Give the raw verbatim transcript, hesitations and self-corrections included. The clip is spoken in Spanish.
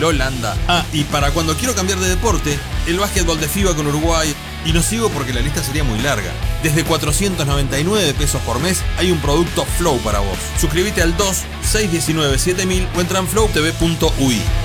la Holanda. Ah, y para cuando quiero cambiar de deporte, el básquetbol de FIBA con Uruguay. Y no sigo porque la lista sería muy larga. Desde cuatrocientos noventa y nueve pesos por mes hay un producto Flow para vos. Suscríbete al dos seis uno nueve siete mil o entra en flow t v punto u i.